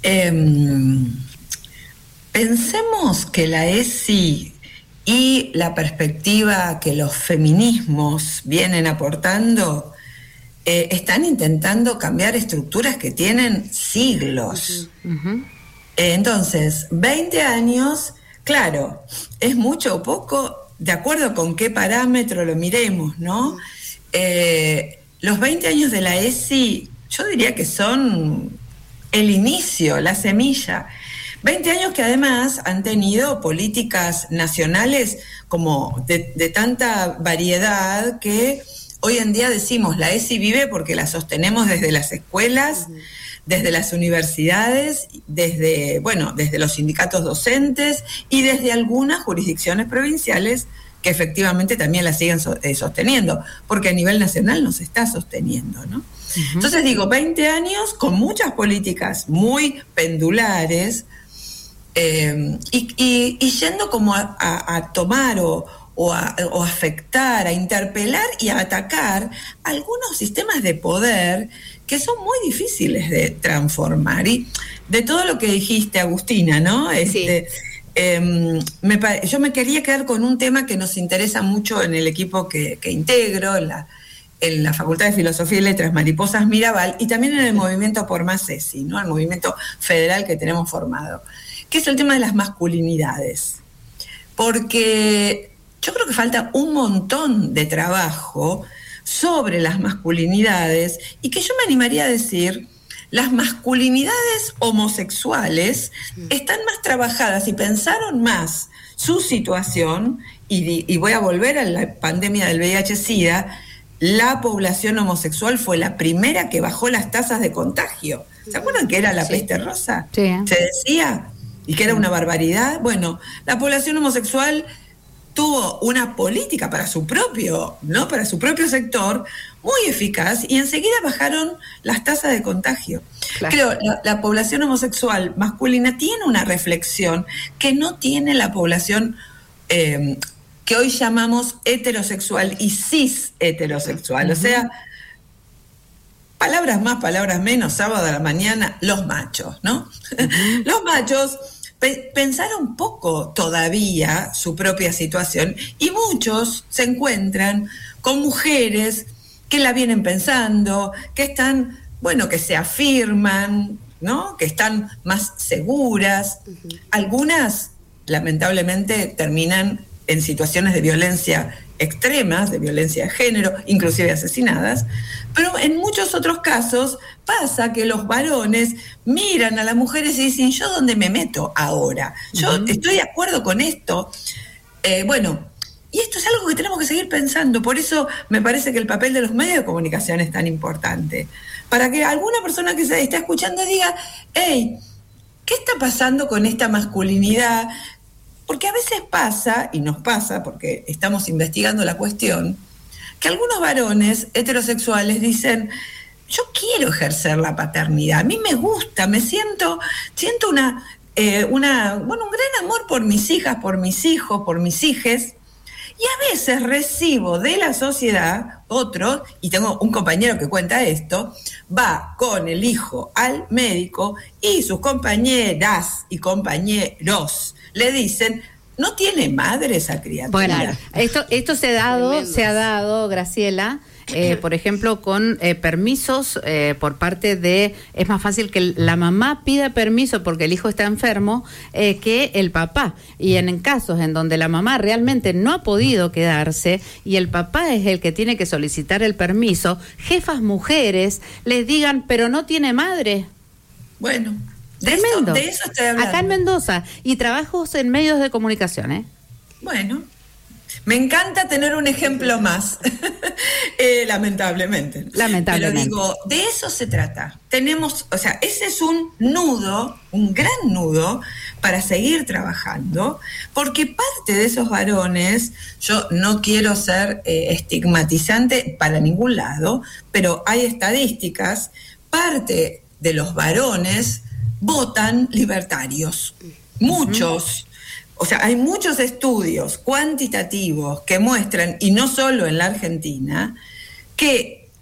Pensemos que la ESI y la perspectiva que los feminismos vienen aportando están intentando cambiar estructuras que tienen siglos. Entonces, 20 años, claro, es mucho o poco, de acuerdo con qué parámetro lo miremos, ¿no? Los 20 años de la ESI, yo diría que son el inicio, la semilla. 20 años que además han tenido políticas nacionales como de tanta variedad que hoy en día decimos la ESI vive porque la sostenemos desde las escuelas, desde las universidades, desde los sindicatos docentes y desde algunas jurisdicciones provinciales que efectivamente también la siguen sosteniendo, porque a nivel nacional no se está sosteniendo, ¿no? Entonces digo, 20 años con muchas políticas muy pendulares, y yendo como a tomar o afectar, a interpelar y a atacar algunos sistemas de poder que son muy difíciles de transformar. Y de todo lo que dijiste, Agustina, ¿no? Sí. Yo me quería quedar con un tema que nos interesa mucho en el equipo que integro, en la Facultad de Filosofía y Letras Mariposas Mirabal, y también en el movimiento Por Más ESI, ¿no? El movimiento federal que tenemos formado, que es el tema de las masculinidades. Porque yo creo que falta un montón de trabajo sobre las masculinidades y que yo me animaría a decir, las masculinidades homosexuales están más trabajadas y pensaron más su situación, y voy a volver a la pandemia del VIH-Sida, la población homosexual fue la primera que bajó las tasas de contagio. ¿Se acuerdan que era la peste rosa? Sí. Se decía, y que era una barbaridad. Bueno, la población homosexual tuvo una política para su propio, ¿no? Para su propio sector muy eficaz y enseguida bajaron las tasas de contagio. Claro. Creo la población homosexual masculina tiene una reflexión que no tiene la población que hoy llamamos heterosexual y cis heterosexual. O sea, palabras más, palabras menos, sábado a la mañana, los machos, ¿no? Los machos pensaron poco todavía su propia situación y muchos se encuentran con mujeres que la vienen pensando, que están, que se afirman, ¿no? Que están más seguras. Algunas, lamentablemente, terminan en situaciones de violencia extremas, de violencia de género, inclusive asesinadas, pero en muchos otros casos pasa que los varones miran a las mujeres y dicen, ¿yo dónde me meto ahora? Yo estoy de acuerdo con esto. Y esto es algo que tenemos que seguir pensando, por eso me parece que el papel de los medios de comunicación es tan importante, para que alguna persona que se está escuchando diga, hey, ¿qué está pasando con esta masculinidad? Porque a veces pasa, y nos pasa porque estamos investigando la cuestión, que algunos varones heterosexuales dicen, yo quiero ejercer la paternidad, a mí me gusta, siento un gran amor por mis hijas, por mis hijos, por mis hijes, y a veces recibo de la sociedad otros, y tengo un compañero que cuenta esto, va con el hijo al médico y sus compañeras y compañeros le dicen, no tiene madre esa criatura. Bueno, esto se ha dado, Graciela, por ejemplo, con permisos por parte de... Es más fácil que la mamá pida permiso porque el hijo está enfermo que el papá. Y en casos en donde la mamá realmente no ha podido quedarse y el papá es el que tiene que solicitar el permiso, jefas mujeres les digan, pero no tiene madre. Bueno... Tremendo. De eso estoy hablando. Acá en Mendoza. Y trabajos en medios de comunicación, ¿eh? Bueno, me encanta tener un ejemplo más. Lamentablemente. Pero digo, de eso se trata. Ese es un nudo, un gran nudo para seguir trabajando, porque parte de esos varones, yo no quiero ser estigmatizante para ningún lado, pero hay estadísticas, parte de los varones votan libertarios, muchos. O sea, hay muchos estudios cuantitativos que muestran, y no solo en la Argentina, que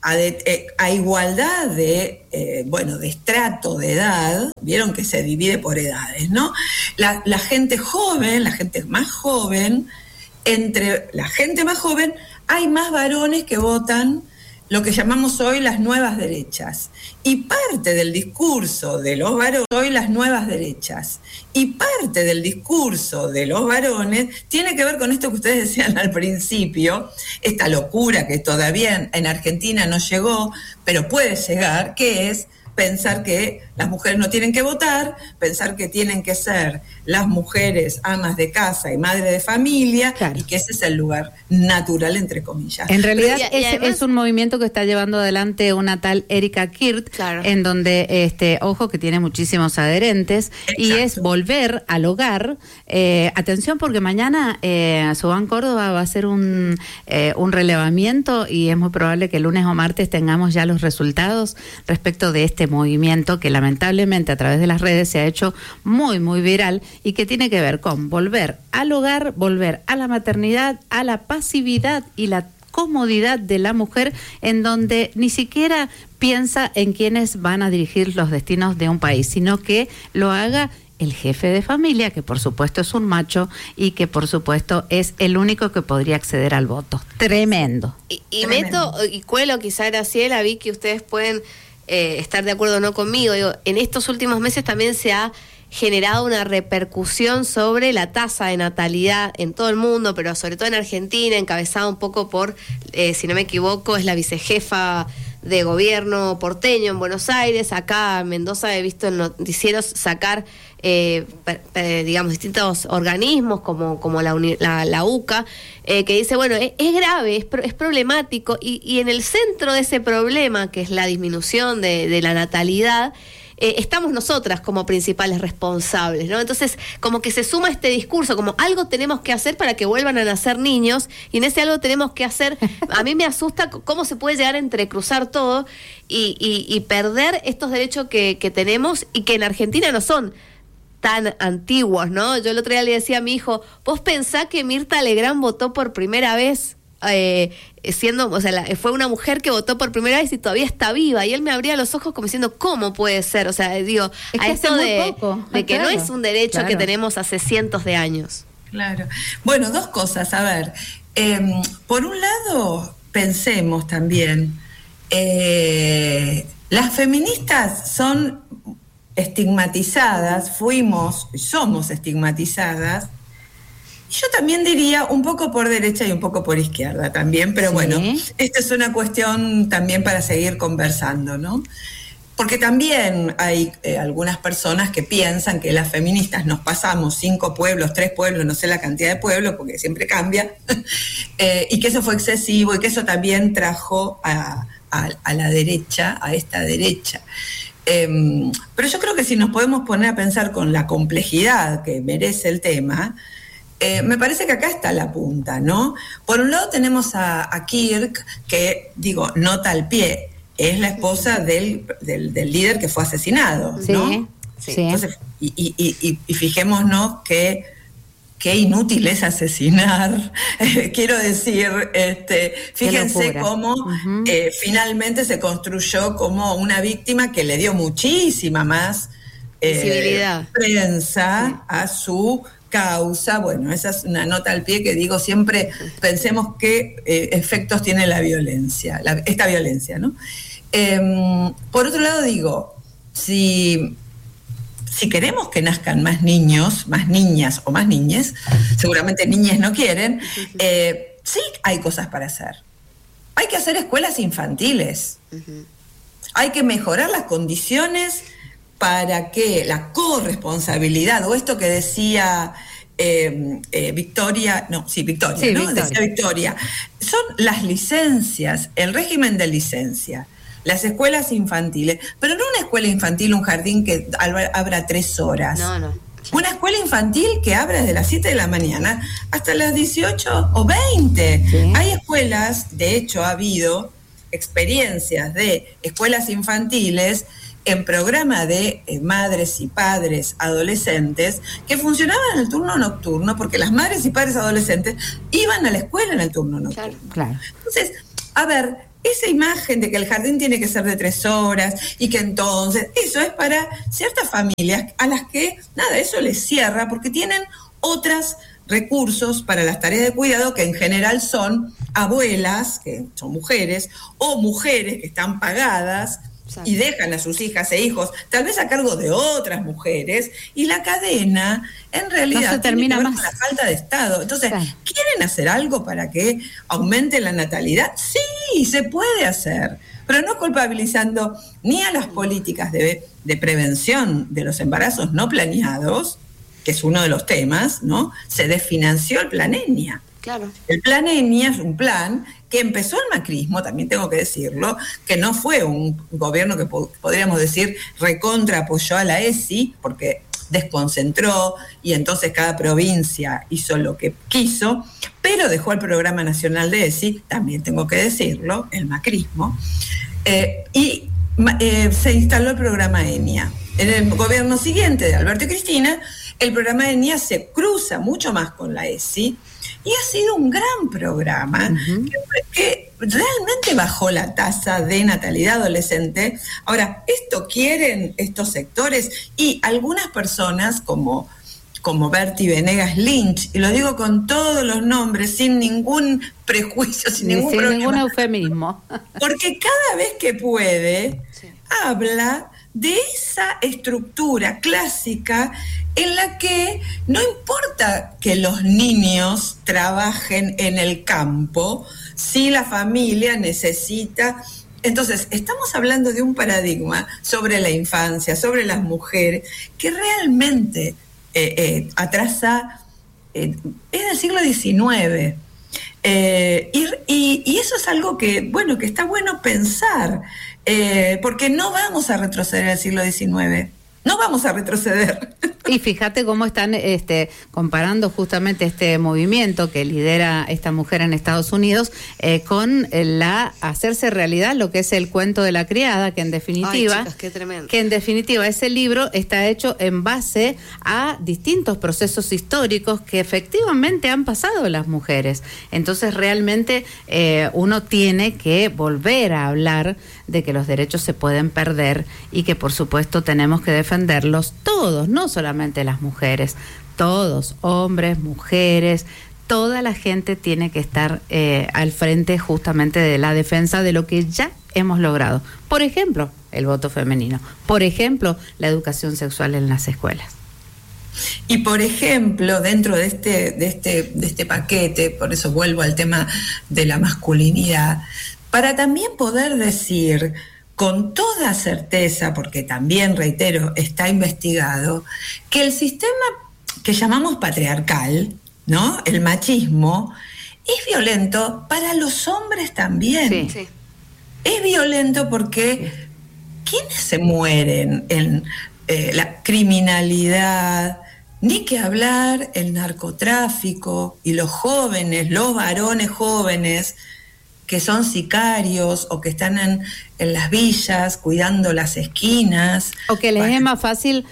a igualdad de estrato de edad, vieron que se divide por edades, ¿no? La gente joven, la gente más joven, entre la gente más joven hay más varones que votan lo que llamamos hoy las nuevas derechas. Y parte del discurso de los varones, hoy las nuevas derechas, y parte del discurso de los varones tiene que ver con esto que ustedes decían al principio, esta locura que todavía en Argentina no llegó, pero puede llegar, que es pensar que las mujeres no tienen que votar, pensar que tienen que ser las mujeres amas de casa y madres de familia, claro, y que ese es el lugar natural, entre comillas. En realidad es un movimiento que está llevando adelante una tal Erika Kirt, claro, en donde, ojo, que tiene muchísimos adherentes, exacto, y es volver al hogar. Atención, porque mañana Subán Córdoba va a hacer un relevamiento y es muy probable que el lunes o martes tengamos ya los resultados respecto de este movimiento que lamentablemente a través de las redes se ha hecho muy, muy viral y que tiene que ver con volver al hogar, volver a la maternidad, a la pasividad y la comodidad de la mujer, en donde ni siquiera piensa en quiénes van a dirigir los destinos de un país, sino que lo haga el jefe de familia, que por supuesto es un macho y que por supuesto es el único que podría acceder al voto. Tremendo. Y meto y cuelo quizá, Graciela, vi que ustedes pueden estar de acuerdo o no conmigo. Digo, en estos últimos meses también se ha generado una repercusión sobre la tasa de natalidad en todo el mundo, pero sobre todo en Argentina, encabezada un poco por, si no me equivoco, es la vicejefa de gobierno porteño en Buenos Aires. Acá en Mendoza he visto en noticieros sacar digamos, distintos organismos como la UCA, que dice, bueno, es grave, es problemático, y en el centro de ese problema, que es la disminución de la natalidad, estamos nosotras como principales responsables, ¿no? Entonces, como que se suma este discurso, como algo tenemos que hacer para que vuelvan a nacer niños, y en ese algo tenemos que hacer, a mí me asusta cómo se puede llegar a entrecruzar todo y perder estos derechos que tenemos y que en Argentina no son tan antiguos, ¿no? Yo el otro día le decía a mi hijo, vos pensá que Mirta Legrand votó por primera vez, fue una mujer que votó por primera vez y todavía está viva, y él me abría los ojos como diciendo, ¿cómo puede ser? O sea, digo, es a esto de que claro, no es un derecho, claro, que tenemos hace cientos de años. Claro. Bueno, dos cosas, a ver, por un lado, pensemos también, las feministas son estigmatizadas, somos estigmatizadas. Yo también diría un poco por derecha y un poco por izquierda también, pero sí, bueno, esta es una cuestión también para seguir conversando, ¿no? Porque también hay algunas personas que piensan que las feministas nos pasamos 5 pueblos, 3 pueblos, no sé la cantidad de pueblos, porque siempre cambia, y que eso fue excesivo y que eso también trajo a la derecha, a esta derecha. Pero yo creo que si nos podemos poner a pensar con la complejidad que merece el tema, me parece que acá está la punta, ¿no? Por un lado tenemos a Kirk, que, digo, nota al pie, es la esposa del líder que fue asesinado, ¿no? Sí. Entonces, y fijémonos que qué inútil es asesinar. Quiero decir, fíjense cómo finalmente se construyó como una víctima que le dio muchísima más visibilidad, prensa a su causa. Bueno, esa es una nota al pie que digo siempre, pensemos qué efectos tiene la violencia, esta violencia, ¿no? Por otro lado digo, si queremos que nazcan más niños, más niñas o más niñes, seguramente niñas no quieren, sí hay cosas para hacer. Hay que hacer escuelas infantiles. Hay que mejorar las condiciones para que la corresponsabilidad, o esto que decía Victoria, ¿no? Decía Victoria, son las licencias, el régimen de licencia. Las escuelas infantiles, pero no una escuela infantil, un jardín que abra 3 horas. No. Una escuela infantil que abra desde las 7 de la mañana hasta las 18 o 20. ¿Sí? Hay escuelas, de hecho ha habido experiencias de escuelas infantiles en programa de madres y padres adolescentes que funcionaban en el turno nocturno, porque las madres y padres adolescentes iban a la escuela en el turno nocturno. Claro. Entonces, a ver, esa imagen de que el jardín tiene que ser de 3 horas y que entonces, eso es para ciertas familias a las que, nada, eso les cierra porque tienen otros recursos para las tareas de cuidado que en general son abuelas, que son mujeres, o mujeres que están pagadas y dejan a sus hijas e hijos tal vez a cargo de otras mujeres, y la cadena en realidad no se termina tiene que ver más con la falta de Estado. Entonces, claro. ¿Quieren hacer algo para que aumente la natalidad? Sí, se puede hacer, pero no culpabilizando ni a las políticas de prevención de los embarazos no planeados, que es uno de los temas, ¿no? Se desfinanció el Plan ENIA. Claro. El Plan ENIA es un plan que empezó el macrismo, también tengo que decirlo, que no fue un gobierno que podríamos decir recontra apoyó a la ESI, porque desconcentró y entonces cada provincia hizo lo que quiso, pero dejó el Programa Nacional de ESI, también tengo que decirlo, el macrismo, y se instaló el Programa ENIA. En el gobierno siguiente de Alberto y Cristina, el Programa ENIA se cruza mucho más con la ESI, y ha sido un gran programa que realmente bajó la tasa de natalidad adolescente. Ahora, esto quieren estos sectores y algunas personas como Berti Venegas Lynch, y lo digo con todos los nombres, sin ningún prejuicio, sin ningún eufemismo. Porque cada vez que puede, habla de esa estructura clásica en la que no importa que los niños trabajen en el campo, si la familia necesita. Entonces, estamos hablando de un paradigma sobre la infancia, sobre las mujeres, que realmente atrasa, es del siglo XIX. Y eso es algo que, bueno, que está bueno pensar, porque no vamos a retroceder al siglo XIX. No vamos a retroceder. Y fíjate cómo están comparando justamente este movimiento que lidera esta mujer en Estados Unidos con hacerse realidad lo que es el cuento de la criada, que en definitiva, ay, chicas, qué tremendo. Que en definitiva ese libro está hecho en base a distintos procesos históricos que efectivamente han pasado las mujeres. Entonces realmente uno tiene que volver a hablar de que los derechos se pueden perder y que por supuesto tenemos que defenderlos todos, no solamente las mujeres, todos, hombres, mujeres, toda la gente tiene que estar al frente justamente de la defensa de lo que ya hemos logrado. Por ejemplo, el voto femenino, por ejemplo, la educación sexual en las escuelas. Y por ejemplo, dentro de este paquete, por eso vuelvo al tema de la masculinidad, para también poder decir con toda certeza, porque también, reitero, está investigado, que el sistema que llamamos patriarcal, ¿no? El machismo, es violento para los hombres también. Sí, sí. Es violento porque ¿quiénes se mueren en la criminalidad? Ni que hablar el narcotráfico y los jóvenes, los varones jóvenes, que son sicarios o que están en las villas cuidando las esquinas. O que les es más fácil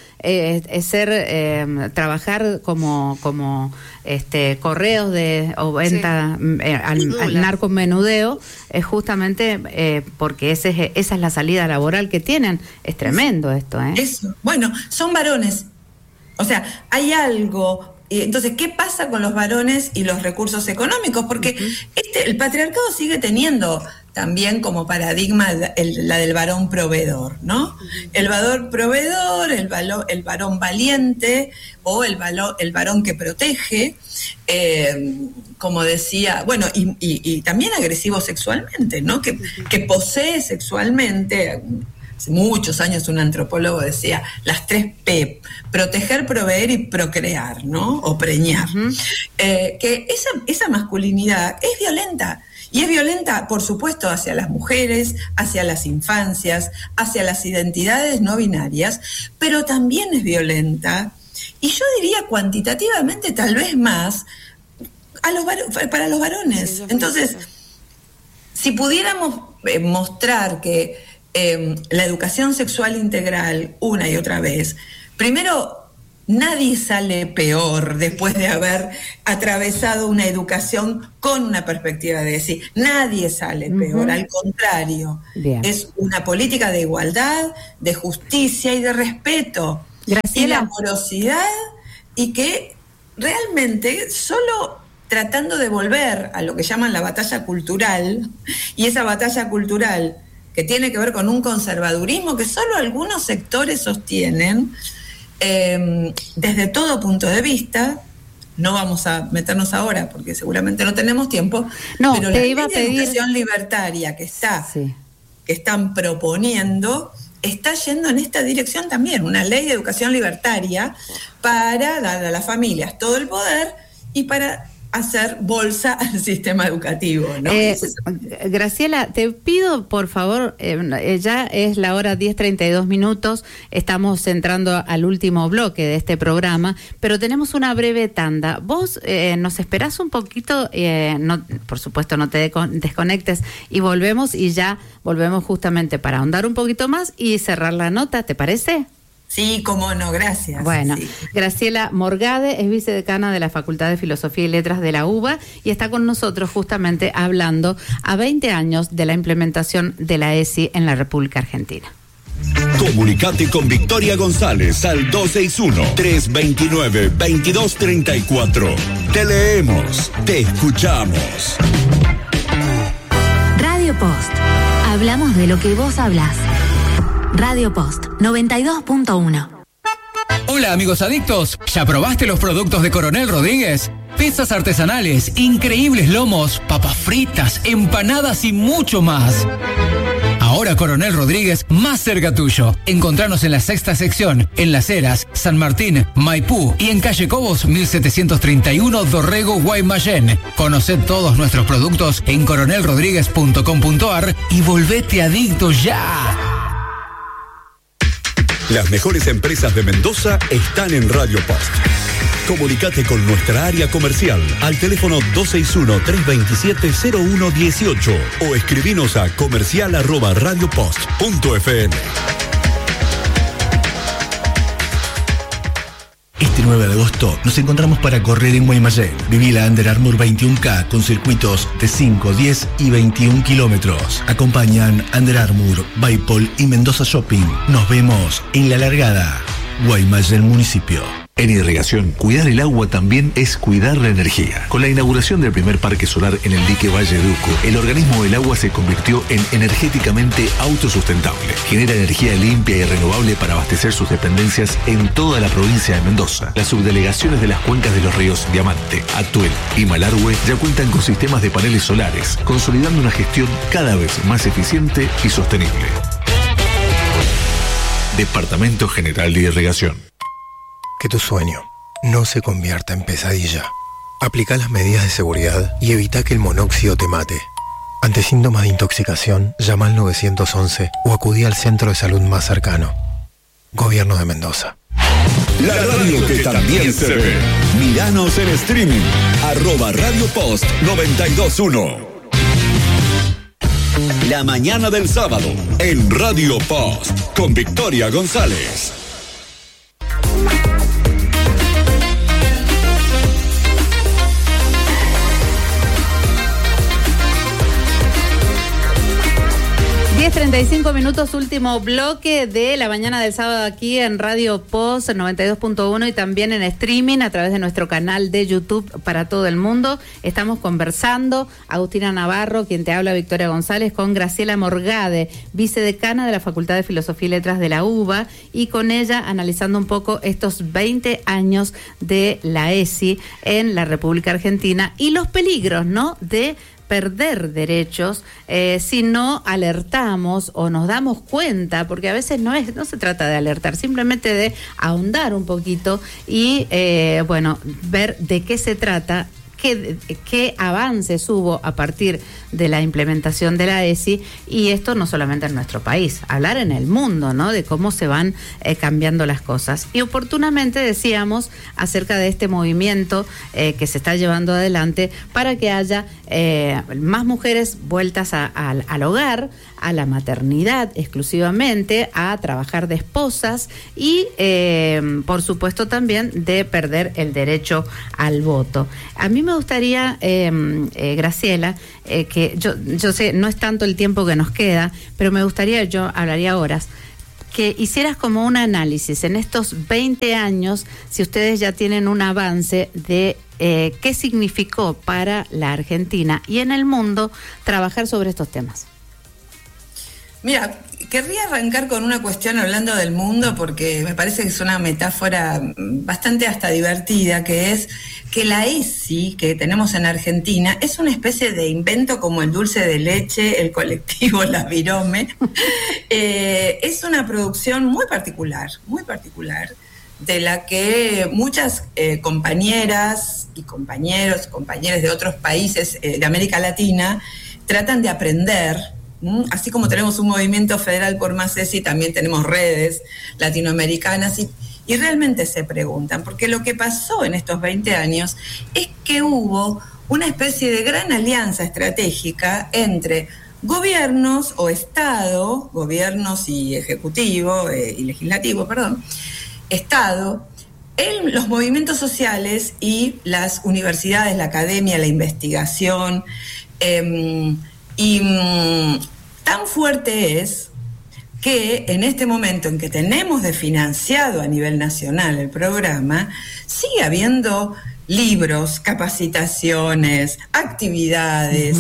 trabajar como correos o venta al narcomenudeo, justamente porque esa es la salida laboral que tienen. Es tremendo esto, ¿eh? Eso. Bueno, son varones. O sea, hay algo. Entonces, ¿qué pasa con los varones y los recursos económicos? Porque el patriarcado sigue teniendo también como paradigma la del varón proveedor, ¿no? El varón proveedor, el varón valiente o el varón que protege, como decía, bueno, y también agresivo sexualmente, ¿no? Que posee sexualmente. Hace muchos años un antropólogo decía las 3 P, proteger, proveer y procrear, ¿no? O preñar. Que esa masculinidad es violenta. Y es violenta, por supuesto, hacia las mujeres, hacia las infancias, hacia las identidades no binarias, pero también es violenta, y yo diría cuantitativamente tal vez más, para los varones. Sí, entonces, si pudiéramos mostrar que la educación sexual integral una y otra vez, primero nadie sale peor después de haber atravesado una educación con una perspectiva de ESI. Nadie sale peor, al contrario. Bien. Es una política de igualdad, de justicia y de respeto. Graciela. Y de amorosidad, y que realmente solo tratando de volver a lo que llaman la batalla cultural, y esa batalla cultural que tiene que ver con un conservadurismo que solo algunos sectores sostienen, desde todo punto de vista. No vamos a meternos ahora porque seguramente no tenemos tiempo, no, pero te la iba a ley de pedir... educación libertaria que Sí. que están proponiendo está yendo en esta dirección también, una ley de educación libertaria para dar a las familias todo el poder y para hacer bolsa al sistema educativo, ¿no? Graciela, te pido por favor, ya es la hora 10:32, estamos entrando al último bloque de este programa, pero tenemos una breve tanda. Vos nos esperás un poquito, no, por supuesto no te desconectes, y volvemos justamente para ahondar un poquito más y cerrar la nota, ¿te parece? Sí, cómo no, gracias. Bueno, sí. Graciela Morgade es vicedecana de la Facultad de Filosofía y Letras de la UBA y está con nosotros justamente hablando a 20 años de la implementación de la ESI en la República Argentina. Comunicate con Victoria González al 261-329-2234. Te leemos, te escuchamos. Radio Post. Hablamos de lo que vos hablás. Radio Post 92.1. Hola amigos adictos, ¿ya probaste los productos de Coronel Rodríguez? Pizzas artesanales, increíbles lomos, papas fritas, empanadas y mucho más. Ahora Coronel Rodríguez, más cerca tuyo. Encontranos en la sexta sección, en Las Heras, San Martín, Maipú y en calle Cobos 1731 Dorrego, Guaymallén. Conoced todos nuestros productos en coronelrodríguez.com.ar y volvete adicto ya. Las mejores empresas de Mendoza están en Radio Post. Comunicate con nuestra área comercial al teléfono 261-327-0118 o escribinos a comercial@radiopost.fm. Este 9 de agosto nos encontramos para correr en Guaymallén. Viví la Under Armour 21K con circuitos de 5, 10 y 21 kilómetros. Acompañan Under Armour, Baipol y Mendoza Shopping. Nos vemos en la largada. Guaymallén Municipio. En irrigación, cuidar el agua también es cuidar la energía. Con la inauguración del primer parque solar en el dique Valle Duco, el organismo del agua se convirtió en energéticamente autosustentable. Genera energía limpia y renovable para abastecer sus dependencias en toda la provincia de Mendoza. Las subdelegaciones de las cuencas de los ríos Diamante, Atuel y Malargüe ya cuentan con sistemas de paneles solares, consolidando una gestión cada vez más eficiente y sostenible. Departamento General de Irrigación. Que tu sueño no se convierta en pesadilla. Aplica las medidas de seguridad y evita que el monóxido te mate. Ante síntomas de intoxicación, llama al 911 o acudí al centro de salud más cercano. Gobierno de Mendoza. La radio que también se ve. Míranos en streaming. @Radio Post 921. La mañana del sábado en Radio Post con Victoria González. ...10:35, último bloque de la mañana del sábado aquí en Radio Post 92.1 y también en streaming a través de nuestro canal de YouTube para todo el mundo. Estamos conversando, Agustina Navarro, quien te habla, Victoria González, con Graciela Morgade, vicedecana de la Facultad de Filosofía y Letras de la UBA, y con ella analizando un poco estos 20 años de la ESI en la República Argentina y los peligros, ¿no?, de perder derechos si no alertamos o nos damos cuenta, porque a veces no se trata de alertar, simplemente de ahondar un poquito y ver de qué se trata, qué avances hubo a partir de la implementación de la ESI, y esto no solamente en nuestro país, hablar en el mundo, ¿no? De cómo se van cambiando las cosas. Y oportunamente decíamos acerca de este movimiento que se está llevando adelante para que haya más mujeres vueltas al hogar, a la maternidad exclusivamente, a trabajar de esposas y por supuesto también de perder el derecho al voto. A mí me gustaría, Graciela, que yo sé, no es tanto el tiempo que nos queda, pero me gustaría, yo hablaría horas, que hicieras como un análisis en estos 20 años, si ustedes ya tienen un avance de qué significó para la Argentina y en el mundo trabajar sobre estos temas. Mira, querría arrancar con una cuestión hablando del mundo, porque me parece que es una metáfora bastante hasta divertida, que es que la ESI que tenemos en Argentina es una especie de invento como el dulce de leche, el colectivo La Virome. Es una producción muy particular, de la que muchas compañeras y compañeros de otros países de América Latina tratan de aprender. Así como tenemos un movimiento federal por más ESI, también tenemos redes latinoamericanas y realmente se preguntan, porque lo que pasó en estos 20 años es que hubo una especie de gran alianza estratégica entre gobiernos o Estado, gobiernos y ejecutivo, y legislativo, Estado, los movimientos sociales y las universidades, la academia, la investigación, tan fuerte es que en este momento en que tenemos desfinanciado a nivel nacional el programa, sigue habiendo libros, capacitaciones, actividades,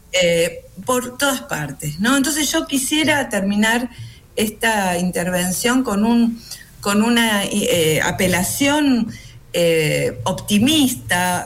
por todas partes, ¿no? Entonces yo quisiera terminar esta intervención con una apelación optimista,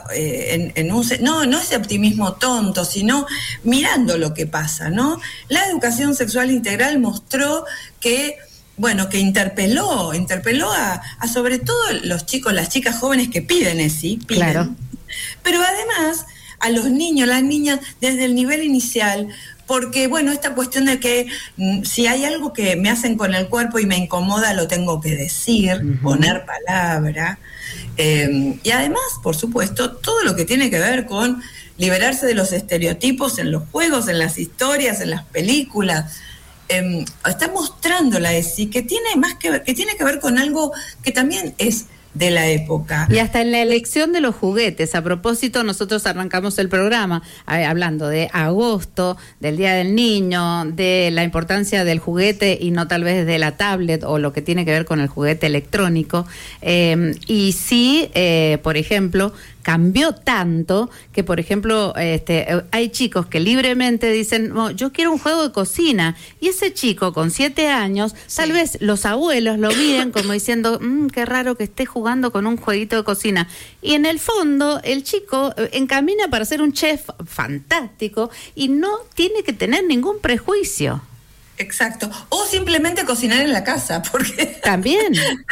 no ese optimismo tonto, sino mirando lo que pasa, ¿no? La educación sexual integral mostró que interpeló a sobre todo los chicos, las chicas jóvenes que piden ESI, claro, pero además a los niños, las niñas desde el nivel inicial, porque esta cuestión de que si hay algo que me hacen con el cuerpo y me incomoda, lo tengo que decir, poner palabra. Y además, por supuesto, todo lo que tiene que ver con liberarse de los estereotipos en los juegos, en las historias, en las películas. Está mostrando la ESI que tiene que ver con algo que también es de la época. Y hasta en la elección de los juguetes. A propósito, nosotros arrancamos el programa hablando de agosto, del Día del Niño, de la importancia del juguete y no tal vez de la tablet o lo que tiene que ver con el juguete electrónico. Y sí, por ejemplo, cambió tanto que, por ejemplo, hay chicos que libremente dicen, no, yo quiero un juego de cocina, y ese chico con 7 años, tal vez los abuelos lo miren como diciendo, qué raro que esté jugando con un jueguito de cocina, y en el fondo el chico encamina para ser un chef fantástico y no tiene que tener ningún prejuicio. Exacto, o simplemente cocinar en la casa, porque también.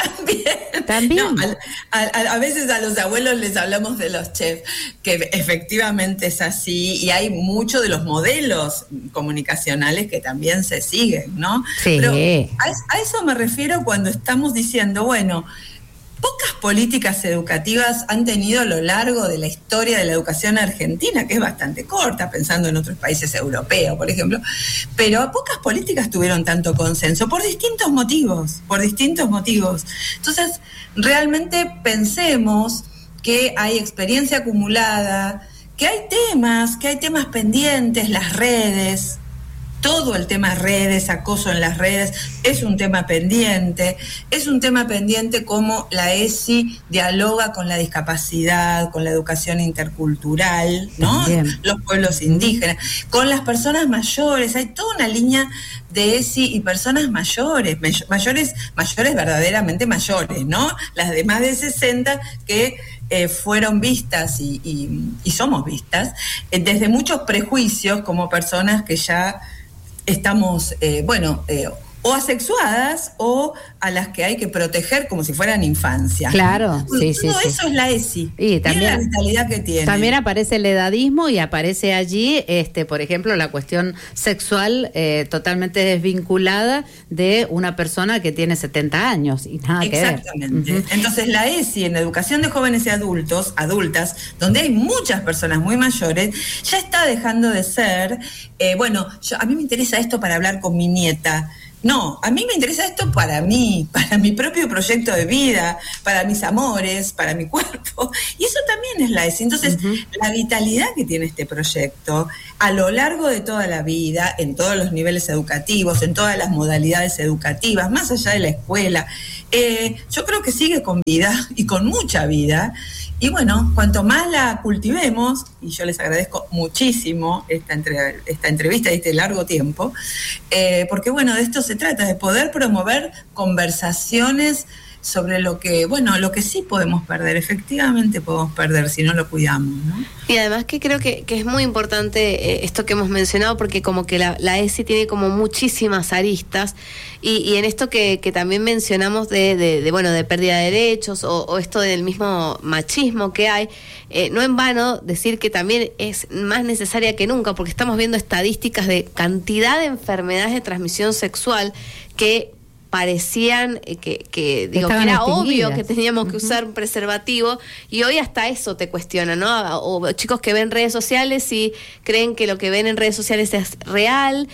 No, a veces a los abuelos les hablamos de los chefs, que efectivamente es así, y hay muchos de los modelos comunicacionales que también se siguen, ¿no? Sí. Pero a eso me refiero cuando estamos diciendo, pocas políticas educativas han tenido a lo largo de la historia de la educación argentina, que es bastante corta, pensando en otros países europeos, por ejemplo, pero pocas políticas tuvieron tanto consenso, por distintos motivos. Entonces, realmente pensemos que hay experiencia acumulada, que hay temas pendientes, las redes. Todo el tema redes, acoso en las redes, es un tema pendiente como la ESI dialoga con la discapacidad, con la educación intercultural, ¿no? Bien. Los pueblos indígenas, con las personas mayores, hay toda una línea de ESI y personas mayores verdaderamente mayores, ¿no? Las de más de 60 que fueron vistas y somos vistas desde muchos prejuicios como personas que ya estamos, o asexuadas o a las que hay que proteger como si fueran infancia. Claro, sí. Todo eso es la ESI. Y también la vitalidad que tiene. También aparece el edadismo y aparece allí, por ejemplo, la cuestión sexual totalmente desvinculada de una persona que tiene 70 años y nada que ver. Exactamente. Entonces la ESI en la educación de jóvenes y adultas, donde hay muchas personas muy mayores, ya está dejando de ser, a mí me interesa esto para hablar con mi nieta. No, a mí me interesa esto para mí, para mi propio proyecto de vida, para mis amores, para mi cuerpo. Y eso también es la ESI. Entonces, la vitalidad que tiene este proyecto a lo largo de toda la vida, en todos los niveles educativos, en todas las modalidades educativas, más allá de la escuela, yo creo que sigue con vida y con mucha vida. Y bueno, cuanto más la cultivemos, y yo les agradezco muchísimo esta entrevista y este largo tiempo, porque bueno, de esto se trata, de poder promover conversaciones sobre lo que sí podemos perder, efectivamente podemos perder si no lo cuidamos, ¿no? Y además que creo que es muy importante esto que hemos mencionado, porque como que la ESI tiene como muchísimas aristas, y en esto que también mencionamos de pérdida de derechos, o esto del mismo machismo que hay, no en vano decir que también es más necesaria que nunca, porque estamos viendo estadísticas de cantidad de enfermedades de transmisión sexual que parecían que era obvio que teníamos que usar un preservativo, y hoy hasta eso te cuestionan, ¿no? O chicos que ven redes sociales y creen que lo que ven en redes sociales es real,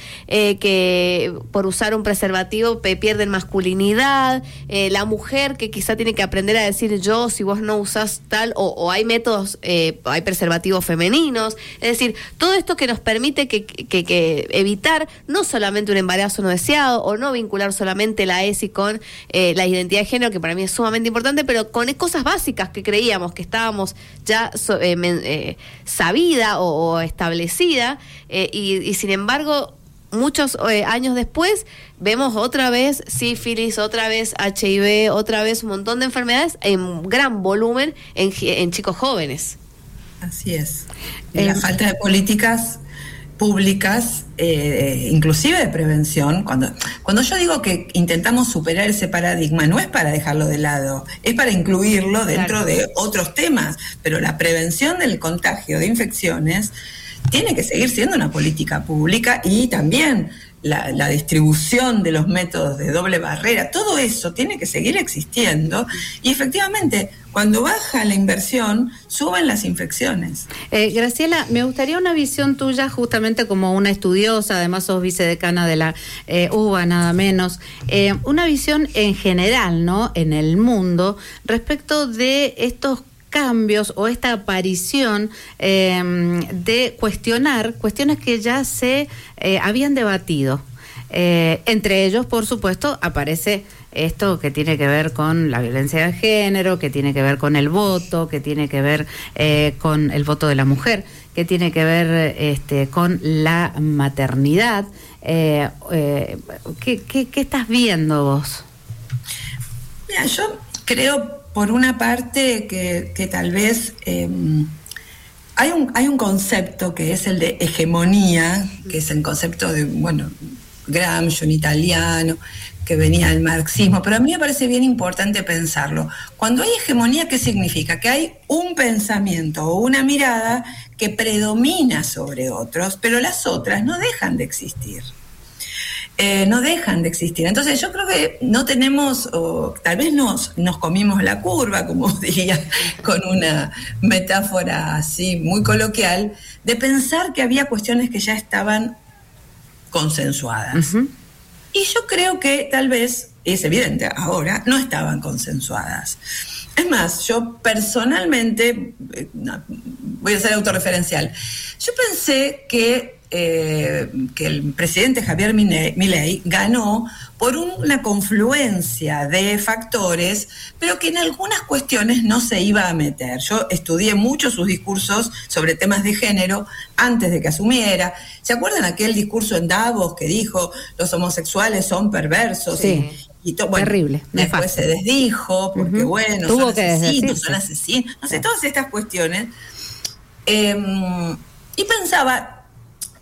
que por usar un preservativo pierden masculinidad, la mujer que quizá tiene que aprender a decir yo si vos no usás tal, o hay métodos, hay preservativos femeninos, es decir, todo esto que nos permite que evitar no solamente un embarazo no deseado, o no vincular solamente la ESI con la identidad de género, que para mí es sumamente importante, pero con cosas básicas que creíamos que estábamos ya sabida o establecida, y sin embargo muchos años después vemos otra vez sífilis, otra vez HIV, otra vez un montón de enfermedades en gran volumen en chicos jóvenes. Así es. La falta de políticas públicas, inclusive de prevención. Cuando yo digo que intentamos superar ese paradigma, no es para dejarlo de lado, es para incluirlo dentro de otros temas, pero la prevención del contagio de infecciones tiene que seguir siendo una política pública, y también la distribución de los métodos de doble barrera, todo eso tiene que seguir existiendo, y efectivamente cuando baja la inversión suben las infecciones. Graciela, me gustaría una visión tuya justamente como una estudiosa, además sos vicedecana de la UBA, nada menos, una visión en general, ¿no?, en el mundo respecto de estos cambios o esta aparición de cuestiones que ya se habían debatido. Entre ellos, por supuesto, aparece esto que tiene que ver con la violencia de género, que tiene que ver con el voto, que tiene que ver con el voto de la mujer, que tiene que ver con la maternidad. ¿Qué estás viendo vos? Mira, yo creo, por una parte, que tal vez hay un concepto que es el de hegemonía, que es el concepto de, Gramsci, un italiano, que venía del marxismo, pero a mí me parece bien importante pensarlo. Cuando hay hegemonía, ¿qué significa? Que hay un pensamiento o una mirada que predomina sobre otros, pero las otras no dejan de existir. Entonces yo creo que no tenemos, o tal vez nos comimos la curva, como diría con una metáfora así muy coloquial, de pensar que había cuestiones que ya estaban consensuadas. Uh-huh. Y yo creo que tal vez, es evidente ahora, no estaban consensuadas. Es más, yo personalmente, voy a ser autorreferencial, yo pensé que el presidente Javier Milei ganó por una confluencia de factores, pero que en algunas cuestiones no se iba a meter. Yo estudié mucho sus discursos sobre temas de género antes de que asumiera. ¿Se acuerdan aquel discurso en Davos que dijo los homosexuales son perversos? Sí. Terrible. Después se desdijo, porque son asesinos, no sé, todas estas cuestiones. Y pensaba,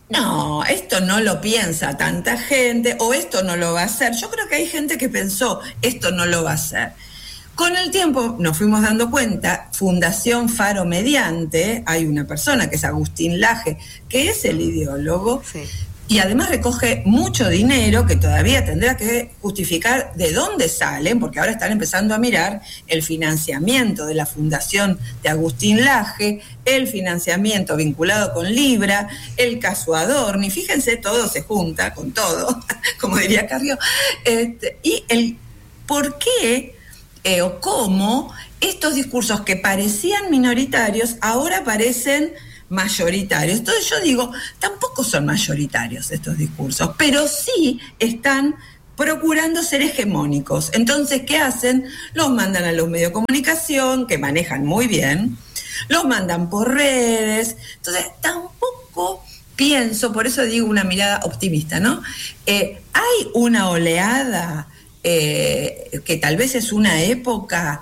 no, esto no lo piensa tanta gente, o esto no lo va a hacer. Yo creo que hay gente que pensó, esto no lo va a hacer. Con el tiempo nos fuimos dando cuenta, Fundación Faro Mediante, hay una persona que es Agustín Laje, que es el ideólogo, sí. Y además recoge mucho dinero que todavía tendrá que justificar de dónde salen, porque ahora están empezando a mirar el financiamiento de la Fundación de Agustín Laje, el financiamiento vinculado con Libra, el caso Adorni, fíjense, todo se junta con todo, como diría Carrió, y el por qué o cómo estos discursos que parecían minoritarios ahora parecen mayoritarios. Entonces yo digo, tampoco son mayoritarios estos discursos, pero sí están procurando ser hegemónicos. Entonces, ¿qué hacen? Los mandan a los medios de comunicación, que manejan muy bien, los mandan por redes. Entonces, tampoco pienso, por eso digo una mirada optimista, ¿no? Hay una oleada que tal vez es una época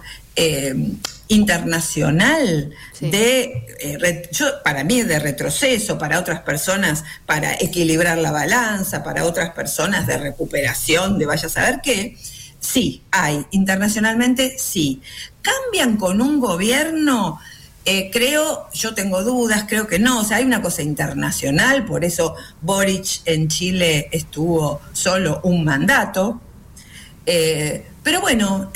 internacional sí. Para mí de retroceso, para otras personas para equilibrar la balanza, para otras personas de recuperación, de vaya a saber qué, sí, hay, internacionalmente sí. ¿Cambian con un gobierno? Yo tengo dudas, creo que no, o sea, hay una cosa internacional, por eso Boric en Chile estuvo solo un mandato, pero bueno,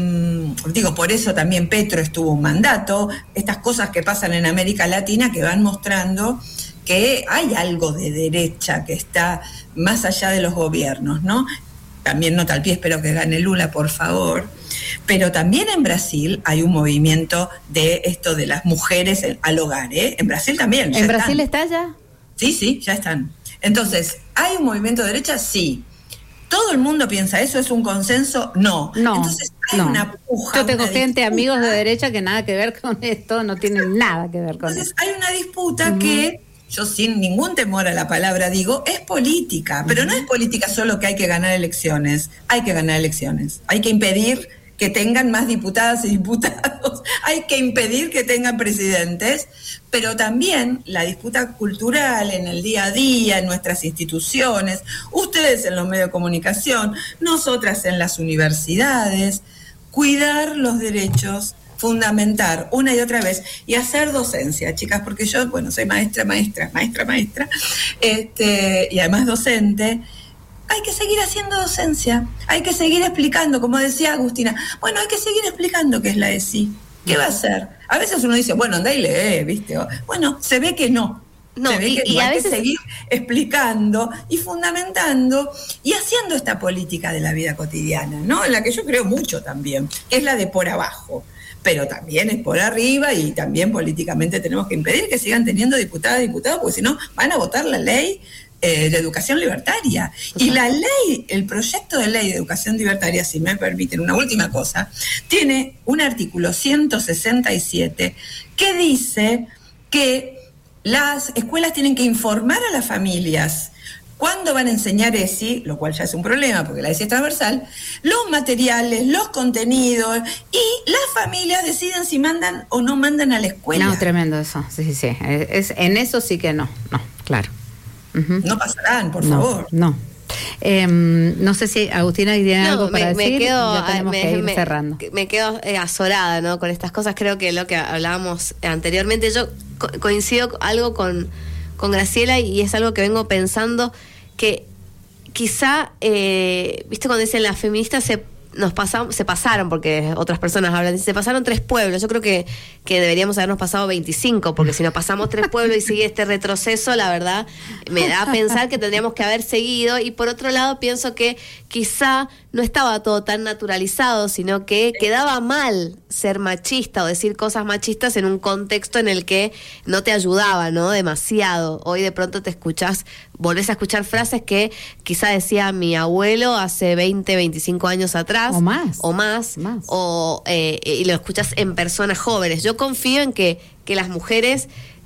por eso también Petro estuvo un mandato, estas cosas que pasan en América Latina que van mostrando que hay algo de derecha que está más allá de los gobiernos, ¿no? También nota al pie, espero que gane Lula, por favor. Pero también en Brasil hay un movimiento de esto de las mujeres al hogar, ¿eh? En Brasil también. ¿En Brasil está ya? Sí, ya están. Entonces, ¿hay un movimiento de derecha? Sí. ¿Todo el mundo piensa eso? ¿Es un consenso? No. Entonces hay una puja. Yo tengo amigos de derecha que nada que ver con esto, no tienen nada que ver con esto. Entonces hay una disputa que, yo sin ningún temor a la palabra digo, es política, pero no es política solo que hay que ganar elecciones, hay que ganar elecciones, hay que impedir que tengan más diputadas y diputados, hay que impedir que tengan presidentes, pero también la disputa cultural en el día a día, en nuestras instituciones, ustedes en los medios de comunicación, nosotras en las universidades, cuidar los derechos, fundamentar una y otra vez y hacer docencia, chicas, porque yo, soy maestra, y además docente. Hay que seguir haciendo docencia, hay que seguir explicando, como decía Agustina, hay que seguir explicando qué es la ESI, qué va a hacer. A veces uno dice, anda y lee, ¿viste? Se ve que no. Se ve que no, hay que seguir explicando y fundamentando y haciendo esta política de la vida cotidiana, ¿no? En la que yo creo mucho también, que es la de por abajo, pero también es por arriba y también políticamente tenemos que impedir que sigan teniendo diputadas y diputados, porque si no van a votar la ley de educación libertaria. Y la ley, el proyecto de ley de educación libertaria, si me permiten una última cosa, tiene un artículo 167 que dice que las escuelas tienen que informar a las familias cuándo van a enseñar ESI, lo cual ya es un problema porque la ESI es transversal, los materiales, los contenidos, y las familias deciden si mandan o no mandan a la escuela. No, tremendo eso, sí. En eso sí que no, claro. No pasarán, por favor. No. No sé si Agustina tiene algo para decir. Ya tenemos que ir cerrando. Me quedo azorada, ¿no? Con estas cosas. Creo que lo que hablábamos anteriormente, yo coincido algo con Graciela, y es algo que vengo pensando, que quizá, viste cuando dicen las feministas se pasaron, porque otras personas hablan, se pasaron 3 pueblos. Yo creo que deberíamos habernos pasado 25, porque si nos pasamos 3 pueblos y sigue este retroceso, la verdad me da a pensar que tendríamos que haber seguido. Y por otro lado pienso que quizá no estaba todo tan naturalizado, sino que quedaba mal ser machista o decir cosas machistas en un contexto en el que no te ayudaba, ¿no? Demasiado. Hoy de pronto volvés a escuchar frases que quizá decía mi abuelo hace 20, 25 años atrás. O más. Y lo escuchas en personas jóvenes. Yo confío en que las mujeres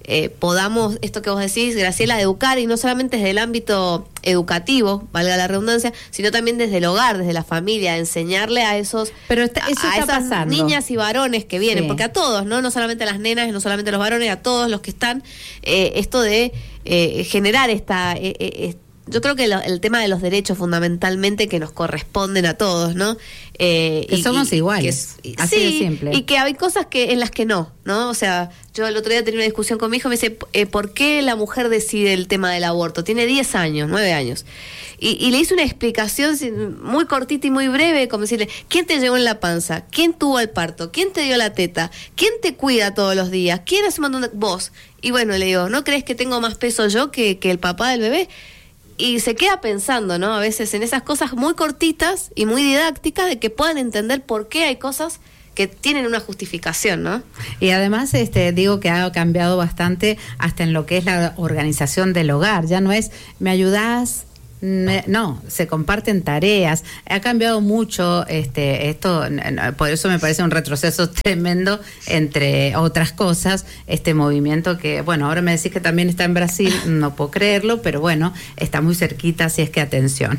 podamos, esto que vos decís, Graciela, educar, y no solamente desde el ámbito educativo, valga la redundancia, sino también desde el hogar, desde la familia, enseñarle a esos a esas niñas y varones que vienen, porque a todos, no solamente a las nenas, no solamente a los varones, a todos los que están, esto de generar yo creo que el tema de los derechos fundamentalmente que nos corresponden a todos, ¿no? Que somos iguales, así de simple. Y que hay cosas en las que no. O sea, yo el otro día tenía una discusión con mi hijo, me dice, ¿por qué la mujer decide el tema del aborto? Tiene 10 años, 9 años. Y le hice una explicación muy cortita y muy breve, como decirle, ¿quién te llevó en la panza? ¿Quién tuvo el parto? ¿Quién te dio la teta? ¿Quién te cuida todos los días? ¿Quién hace un montón de...? Vos. Y bueno, le digo, ¿no crees que tengo más peso yo que el papá del bebé? Y se queda pensando, ¿no? A veces en esas cosas muy cortitas y muy didácticas de que puedan entender por qué hay cosas que tienen una justificación, ¿no? Y además, digo que ha cambiado bastante hasta en lo que es la organización del hogar. Ya no es, ¿me ayudás? No, se comparten tareas. Ha cambiado mucho esto, por eso me parece un retroceso tremendo, entre otras cosas, este movimiento que, bueno, ahora me decís que también está en Brasil, no puedo creerlo, pero bueno, está muy cerquita, así es que atención.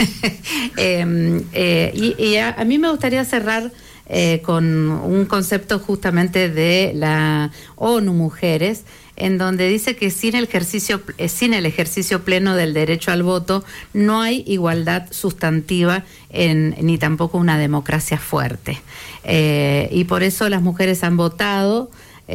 Y a mí me gustaría cerrar con un concepto justamente de la ONU Mujeres, en donde dice que sin el ejercicio pleno del derecho al voto no hay igualdad sustantiva ni tampoco una democracia fuerte. Y por eso las mujeres han votado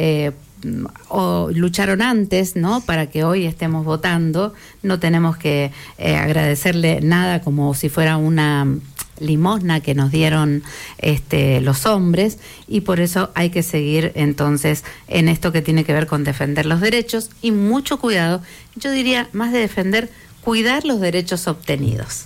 o lucharon antes, ¿no? Para que hoy estemos votando. No tenemos que agradecerle nada como si fuera una limosna que nos dieron los hombres, y por eso hay que seguir entonces en esto que tiene que ver con defender los derechos, y mucho cuidado, yo diría más de defender, cuidar los derechos obtenidos.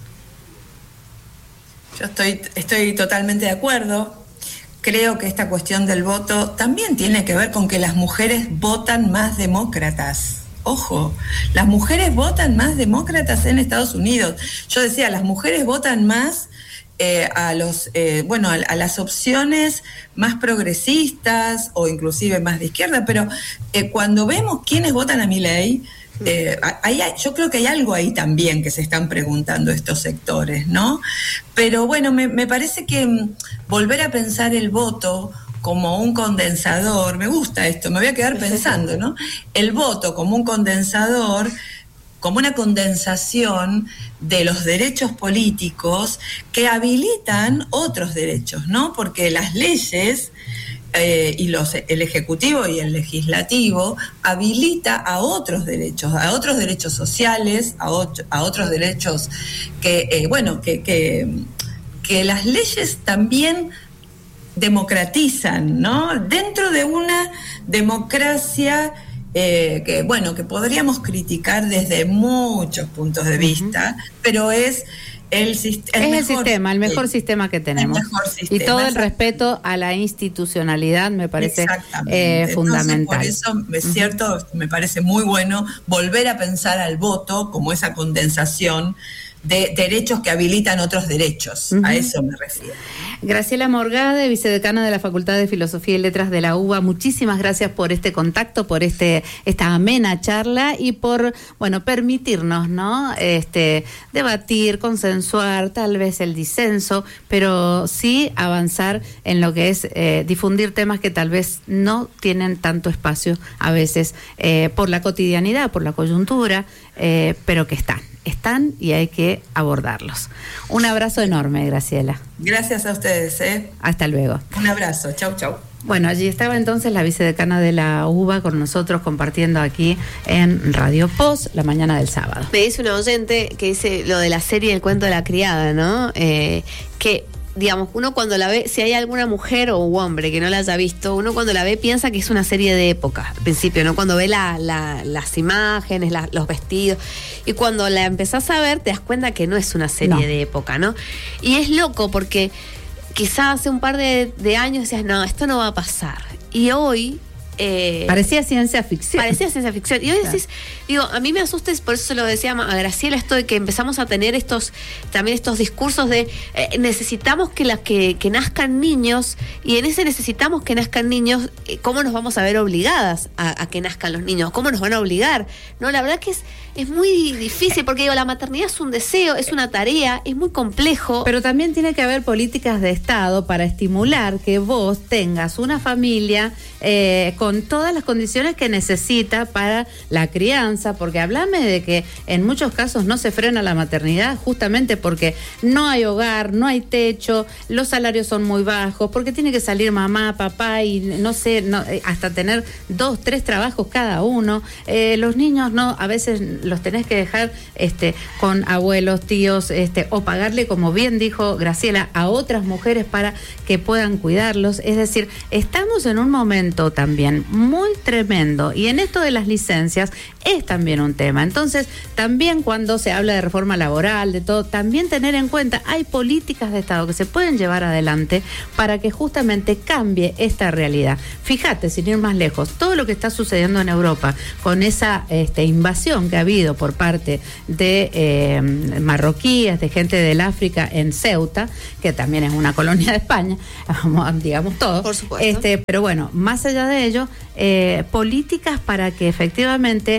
Yo estoy totalmente de acuerdo. Creo que esta cuestión del voto también tiene que ver con que las mujeres votan más demócratas. Ojo, las mujeres votan más demócratas en Estados Unidos. Yo decía, las mujeres votan más a las opciones más progresistas o inclusive más de izquierda, pero cuando vemos quiénes votan a Milei, yo creo que hay algo ahí también que se están preguntando estos sectores, ¿no? Pero bueno, me parece que volver a pensar el voto como un condensador, me gusta esto, me voy a quedar pensando, ¿no? El voto como un condensador, como una condensación de los derechos políticos que habilitan otros derechos, ¿no? Porque las leyes el Ejecutivo y el Legislativo habilita a otros derechos sociales, a otros derechos que las leyes también democratizan, ¿no? Dentro de una democracia que podríamos criticar desde muchos puntos de vista, pero es el mejor sistema que tenemos. Y todo el respeto a la institucionalidad me parece fundamental. Entonces, por eso es cierto, me parece muy bueno volver a pensar al voto como esa condensación de derechos que habilitan otros derechos. A eso me refiero. Graciela Morgade, vicedecana de la Facultad de Filosofía y Letras de la UBA, muchísimas gracias por este contacto, por esta amena charla y por, permitirnos, ¿no? Debatir, consensuar, tal vez el disenso, pero sí avanzar en lo que es difundir temas que tal vez no tienen tanto espacio a veces por la cotidianidad, por la coyuntura, pero que están y hay que abordarlos. Un abrazo enorme, Graciela. Gracias a ustedes. Hasta luego. Un abrazo. Chau, chau. Bueno, allí estaba entonces la vicedecana de la UBA con nosotros compartiendo aquí en Radio Post la mañana del sábado. Me dice una oyente que dice lo de la serie El cuento de la criada, ¿no? Que digamos, uno cuando la ve, si hay alguna mujer o hombre que no la haya visto, uno cuando la ve piensa que es una serie de época, al principio, ¿no? Cuando ve las imágenes, los vestidos, y cuando la empezás a ver te das cuenta que no es una serie de época, ¿no? Y es loco porque quizás hace un par de años decías, no, esto no va a pasar. Y hoy parecía ciencia ficción. Parecía ciencia ficción. Y hoy decís, a mí me asusta, por eso se lo decía a Graciela, esto de que empezamos a tener estos discursos de necesitamos que nazcan niños, y en ese necesitamos que nazcan niños, ¿cómo nos vamos a ver obligadas a que nazcan los niños? ¿Cómo nos van a obligar? No, la verdad que es muy difícil, porque la maternidad es un deseo, es una tarea, es muy complejo. Pero también tiene que haber políticas de Estado para estimular que vos tengas una familia con todas las condiciones que necesita para la crianza, porque hablame de que en muchos casos no se frena la maternidad justamente porque no hay hogar, no hay techo, los salarios son muy bajos, porque tiene que salir mamá, papá y hasta tener 2, 3 trabajos cada uno. Los niños a veces los tenés que dejar con abuelos, tíos, o pagarle, como bien dijo Graciela, a otras mujeres para que puedan cuidarlos. Es decir, estamos en un momento también muy tremendo, y en esto de las licencias es también un tema. Entonces, también cuando se habla de reforma laboral, de todo, también tener en cuenta, hay políticas de Estado que se pueden llevar adelante para que justamente cambie esta realidad. Fíjate, sin ir más lejos, todo lo que está sucediendo en Europa con esa invasión que ha habido por parte de marroquíes, de gente del África en Ceuta, que también es una colonia de España, digamos todo. Por supuesto. Pero bueno, más allá de ello, políticas para que efectivamente,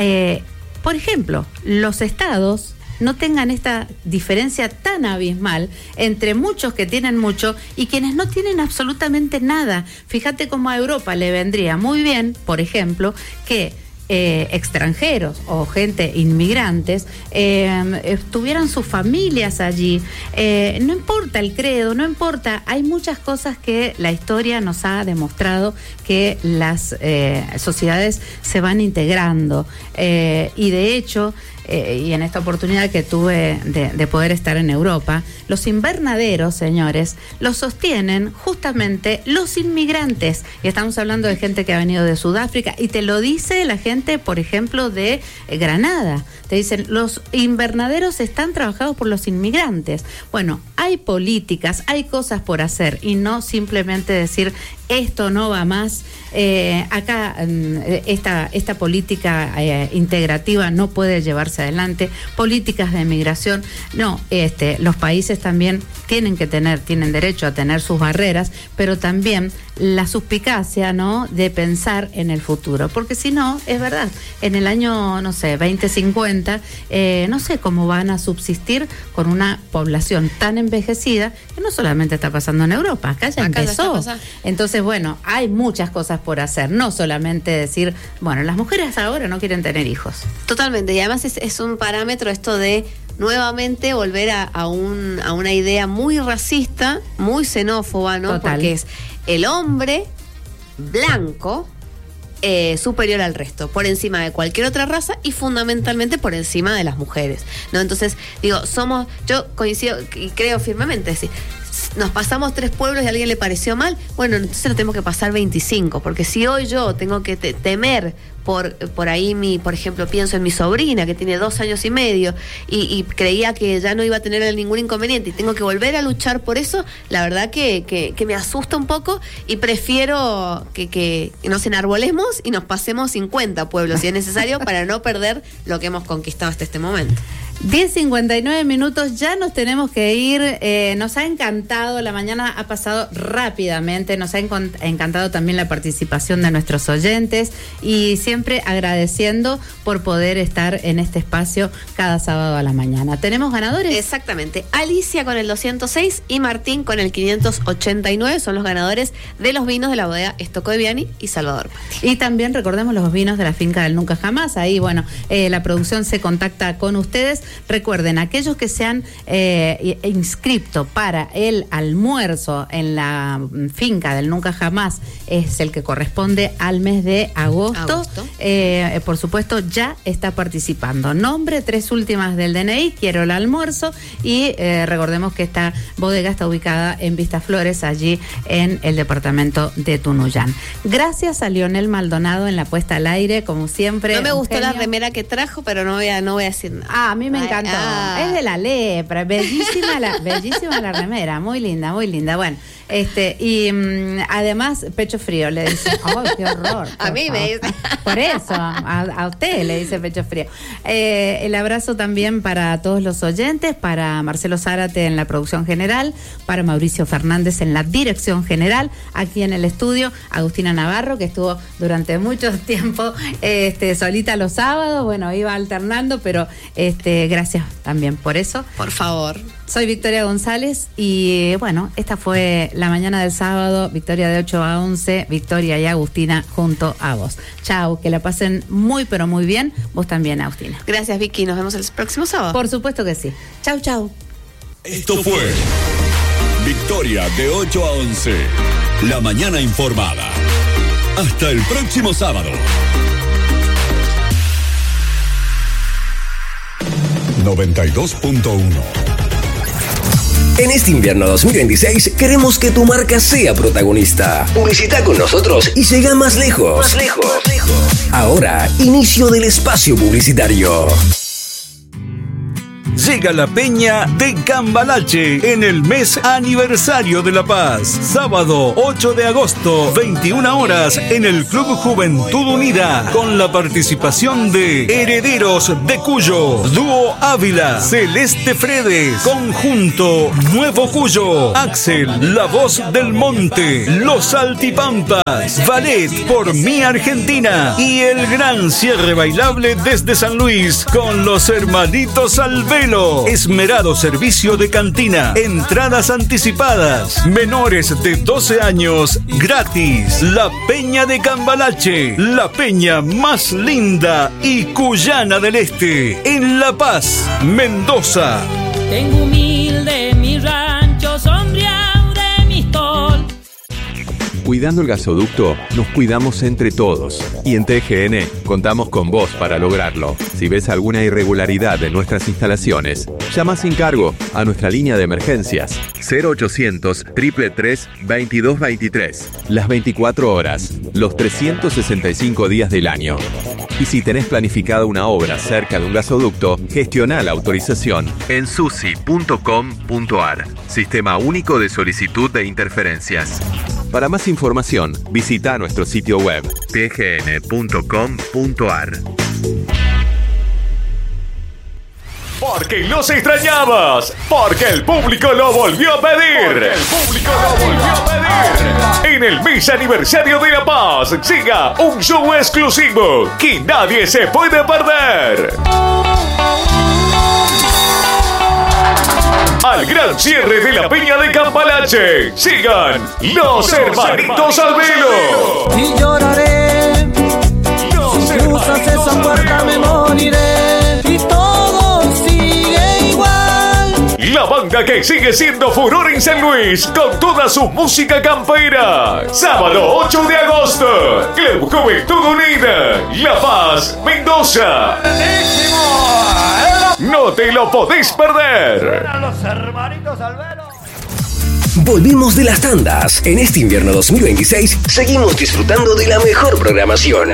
por ejemplo, los estados no tengan esta diferencia tan abismal entre muchos que tienen mucho y quienes no tienen absolutamente nada. Fíjate cómo a Europa le vendría muy bien, por ejemplo, que extranjeros o gente inmigrantes tuvieran sus familias allí. No importa el credo, no importa, hay muchas cosas que la historia nos ha demostrado que las sociedades se van integrando, y de hecho, y en esta oportunidad que tuve de poder estar en Europa, los invernaderos, señores, los sostienen justamente los inmigrantes, y estamos hablando de gente que ha venido de Sudáfrica, y te lo dice la gente, por ejemplo, de Granada. Te dicen, los invernaderos están trabajados por los inmigrantes. Bueno, hay políticas, hay cosas por hacer, y no simplemente decir esto no va más, acá esta política integrativa no puede llevarse adelante, políticas de migración, no, los países también tienen derecho a tener sus barreras, pero también la suspicacia, ¿no?, de pensar en el futuro, porque si no, es verdad, en el año, 2050, no sé cómo van a subsistir con una población tan envejecida, que no solamente está pasando en Europa, acá ya empezó. Entonces, bueno, hay muchas cosas por hacer, no solamente decir, bueno, las mujeres ahora no quieren tener hijos. Totalmente, y además es un parámetro esto de nuevamente volver a una idea muy racista, muy xenófoba, ¿no? Total. Porque es el hombre blanco superior al resto, por encima de cualquier otra raza y fundamentalmente por encima de las mujeres, ¿no? Entonces, yo coincido y creo firmemente, sí, nos pasamos 3 pueblos y a alguien le pareció mal, bueno, entonces lo tenemos que pasar 25, porque si hoy yo tengo que temer por ahí, por ejemplo, pienso en mi sobrina que tiene 2 años y medio y creía que ya no iba a tener ningún inconveniente y tengo que volver a luchar por eso, la verdad que me asusta un poco, y prefiero que nos enarbolemos y nos pasemos 50 pueblos si es necesario para no perder lo que hemos conquistado hasta este momento. 10:59 minutos, ya nos tenemos que ir. Nos ha encantado, la mañana ha pasado rápidamente, nos ha encantado también la participación de nuestros oyentes, y siempre agradeciendo por poder estar en este espacio cada sábado a la mañana. ¿Tenemos ganadores? Exactamente, Alicia con el 206 y Martín con el 589 son los ganadores de los vinos de la bodega Stocco de Viani y Salvador Patti. Y también recordemos los vinos de la finca del Nunca Jamás. Ahí, bueno, la producción se contacta con ustedes. Recuerden, aquellos que se han inscrito para el almuerzo en la finca del Nunca Jamás, es el que corresponde al mes de agosto. Por supuesto, ya está participando. Nombre, 3 últimas del DNI, quiero el almuerzo, y recordemos que esta bodega está ubicada en Vistaflores, allí en el departamento de Tunuyán. Gracias a Lionel Maldonado en la puesta al aire, como siempre. No me gustó la remera que trajo, pero no voy a decir nada. A mí me encantó. Es de la lepra, bellísima la remera, muy linda, muy linda. Bueno, Y además, pecho frío, le dice. ¡Ay, qué horror! A mí me dice. Por eso, a usted le dice pecho frío. El abrazo también para todos los oyentes, para Marcelo Zárate en la producción general, para Mauricio Fernández en la dirección general, aquí en el estudio, Agustina Navarro, que estuvo durante mucho tiempo solita los sábados, bueno, iba alternando, pero gracias también por eso. Por favor. Soy Victoria González y bueno, esta fue la mañana del sábado, Victoria de 8 a 11, Victoria y Agustina junto a vos. Chau, que la pasen muy pero muy bien, vos también, Agustina. Gracias, Vicky, nos vemos el próximo sábado. Por supuesto que sí. Chau, chau. Esto fue Victoria de 8 a 11, la mañana informada. Hasta el próximo sábado. 92.1. En este invierno 2026 queremos que tu marca sea protagonista. Publicita con nosotros y llega más lejos. Más lejos. Ahora, inicio del espacio publicitario. Llega la Peña de Cambalache en el mes aniversario de La Paz. Sábado 8 de agosto, 21 horas, en el Club Juventud Unida, con la participación de Herederos de Cuyo, Dúo Ávila, Celeste Fredes, Conjunto Nuevo Cuyo, Axel, La Voz del Monte, Los Altipampas, Ballet por Mi Argentina y el gran cierre bailable desde San Luis con los hermanitos Alvelo. Esmerado servicio de cantina, entradas anticipadas, menores de 12 años gratis. La Peña de Cambalache, la peña más linda y cuyana del este, en La Paz, Mendoza. Tengo humilde mi rancho, sombreado de mi tol. Cuidando el gasoducto, nos cuidamos entre todos. Y en TGN contamos con vos para lograrlo. Si ves alguna irregularidad en nuestras instalaciones, llama sin cargo a nuestra línea de emergencias 0800 333 2223. Las 24 horas, los 365 días del año. Y si tenés planificada una obra cerca de un gasoducto, gestiona la autorización en susi.com.ar. Sistema único de solicitud de interferencias. Para más información, visita nuestro sitio web tgn.com.ar. Porque los extrañabas, porque el público lo volvió a pedir. En el mes aniversario de La Paz, llega un show exclusivo que nadie se puede perder. Al gran cierre de la Peña de Cambalache, sigan los hermanitos Alvelo. Y lloraré, si cruzas esa puerta me moriré, y todo sigue igual. La banda que sigue siendo furor en San Luis con toda su música campera. Sábado 8 de agosto, Club Juventud Unida, La Paz, Mendoza. No te lo podés perder. Los hermanitos Alvelo. Volvimos de las tandas. En este invierno 2026 seguimos disfrutando de la mejor programación.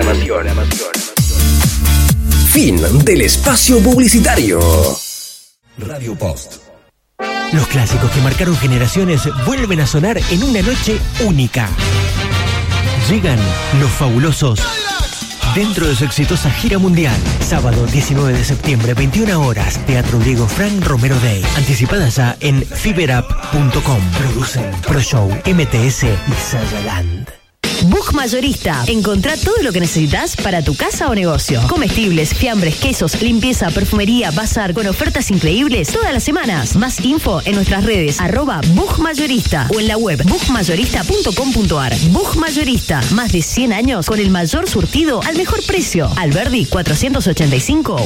Fin del espacio publicitario. Radio Post. Los clásicos que marcaron generaciones vuelven a sonar en una noche única. Llegan los fabulosos dentro de su exitosa gira mundial. Sábado 19 de septiembre, 21 horas, Teatro Diego Fran Romero Day. Anticipadas ya en fiberapp.com. Producen ProShow, MTS y Sayaland. Bug Mayorista. Encontrá todo lo que necesitas para tu casa o negocio. Comestibles, fiambres, quesos, limpieza, perfumería, bazar, con ofertas increíbles todas las semanas. Más info en nuestras redes @Bug Mayorista o en la web bugmayorista.com.ar. Bug Mayorista. Más de 100 años con el mayor surtido al mejor precio. Alberdi 485.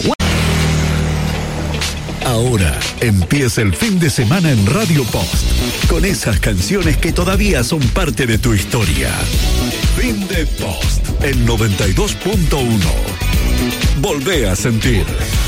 Ahora empieza el fin de semana en Radio Post, con esas canciones que todavía son parte de tu historia. Fin de Post en 92.1. Volvé a sentir.